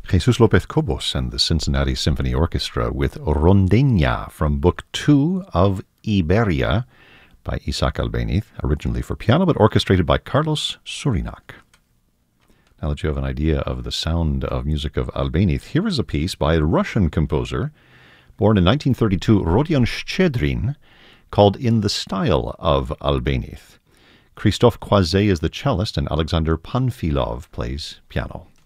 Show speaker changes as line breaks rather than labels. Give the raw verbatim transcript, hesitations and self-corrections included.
Jesus Lopez Cobos and the Cincinnati Symphony Orchestra with Rondeña from Book Two of Iberia by Isaac Albéniz, originally for piano but orchestrated by Carlos Surinac. Now that you have an idea of the sound of music of Albéniz, here is a piece by a Russian composer born in nineteen thirty-two, Rodion Shchedrin, called In the Style of Albéniz. Christophe Croiset is the cellist and Alexander Panfilov plays piano.